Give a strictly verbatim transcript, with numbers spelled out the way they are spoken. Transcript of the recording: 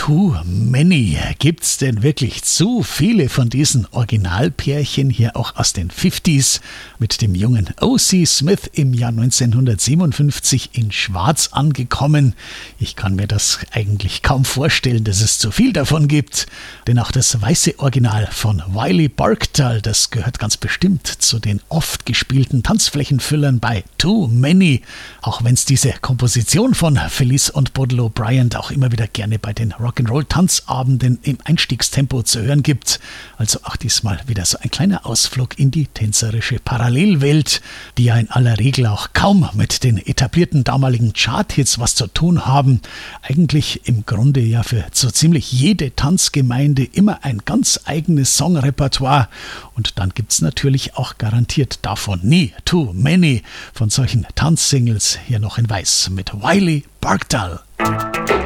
Too Many. Gibt's denn wirklich zu viele von diesen Originalpärchen hier auch aus den fünfziger mit dem jungen O C. Smith im Jahr neunzehnhundertsiebenundfünfzig in Schwarz angekommen? Ich kann mir das eigentlich kaum vorstellen, dass es zu viel davon gibt, denn auch das weiße Original von Wiley Barkdale, das gehört ganz bestimmt zu den oft gespielten Tanzflächenfüllern bei Too Many, auch wenn es diese Komposition von Felice und Boudleaux Bryant auch immer wieder gerne bei den Rock'n'Roll-Tanzabenden im Einstiegstempo zu hören gibt. Also auch diesmal wieder so ein kleiner Ausflug in die tänzerische Parallelwelt, die ja in aller Regel auch kaum mit den etablierten damaligen Charthits was zu tun haben. Eigentlich im Grunde ja für so ziemlich jede Tanzgemeinde immer ein ganz eigenes Songrepertoire. Und dann gibt's natürlich auch garantiert davon nie too many von solchen Tanzsingles hier noch in Weiß mit Wiley Barkdale.